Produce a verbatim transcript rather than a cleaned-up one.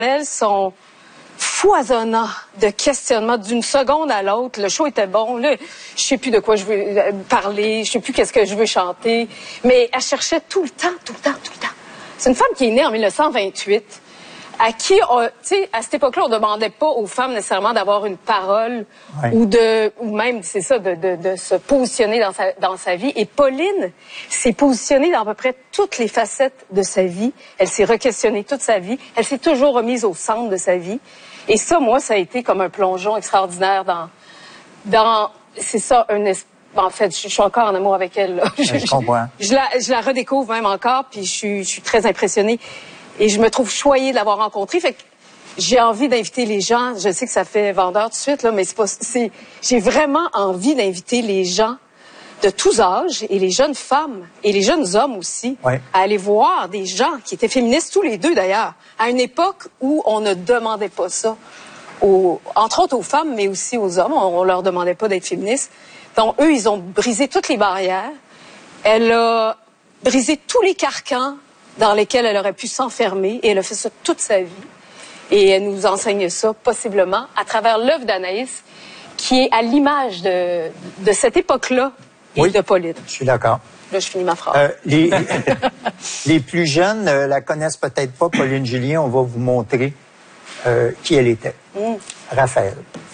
Elles sont foisonnants de questionnements d'une seconde à l'autre. Le show était bon. Là, je sais plus de quoi je veux parler. Je sais plus qu'est-ce que je veux chanter. Mais elle cherchait tout le temps, tout le temps, tout le temps. C'est une femme qui est née en mille neuf cent vingt-huit, à qui, tu sais, à cette époque-là, on demandait pas aux femmes nécessairement d'avoir une parole oui. ou de, ou même, c'est ça, de, de, de se positionner dans sa, dans sa vie. Et Pauline s'est positionnée dans à peu près toutes les facettes de sa vie. Elle s'est requestionnée toute sa vie. Elle s'est toujours remise au centre de sa vie. Et ça, moi, ça a été comme un plongeon extraordinaire dans, dans, c'est ça, un esprit. En fait, je, je suis encore en amour avec elle. Là. Je, je comprends. Je, je, la, je la redécouvre même encore, puis je suis, je suis très impressionnée. Et je me trouve choyée de l'avoir rencontrée. Fait que j'ai envie d'inviter les gens. Je sais que ça fait vendeur tout de suite, là, mais c'est pas, c'est, j'ai vraiment envie d'inviter les gens de tous âges, et les jeunes femmes, et les jeunes hommes aussi, oui. à aller voir des gens qui étaient féministes, tous les deux d'ailleurs, à une époque où on ne demandait pas ça, aux, entre autres aux femmes, mais aussi aux hommes. On, on leur demandait pas d'être féministes. Donc, eux, ils ont brisé toutes les barrières. Elle a brisé tous les carcans dans lesquels elle aurait pu s'enfermer, et elle a fait ça toute sa vie. Et elle nous enseigne ça, possiblement, à travers l'œuvre d'Anaïs, qui est à l'image de, de cette époque-là et oui, de Pauline. Je suis d'accord. Là, je finis ma phrase. Euh, les, les plus jeunes euh, la connaissent peut-être pas, Pauline Julien. On va vous montrer euh, qui elle était. Mm. Raphaël.